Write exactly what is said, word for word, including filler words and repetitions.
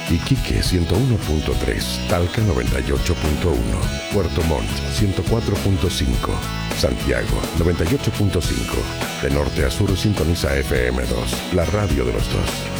Iquique ciento uno punto tres, Talca noventa y ocho punto uno, Puerto Montt ciento cuatro punto cinco, Santiago noventa y ocho punto cinco. De norte a sur sintoniza F M dos, la radio de los dos.